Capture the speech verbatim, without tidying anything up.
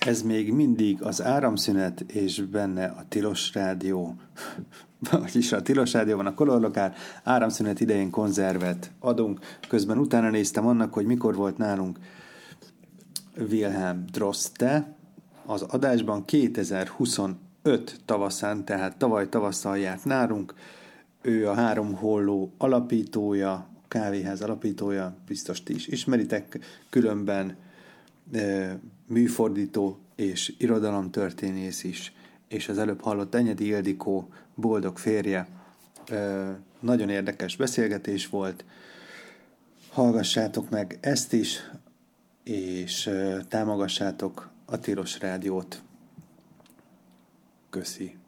Ez még mindig az Áramszünet, és benne a Tilos Rádió, vagyis a Tilos Rádióban a Color Lokál, Áramszünet idején konzervet adunk. Közben utána néztem annak, hogy mikor volt nálunk Wilhelm Droste az adásban kétezer-huszonöt tavaszán, tehát tavaly tavasszal járt nálunk. Ő a Három Holló alapítója, a kávéház alapítója, biztos ti is ismeritek, különben e, műfordító és irodalomtörténész is, és az előbb hallott Enyedi Ildikó boldog férje. E, nagyon érdekes beszélgetés volt, hallgassátok meg ezt is, és e, támogassátok a Tilos Rádiót. Köszi.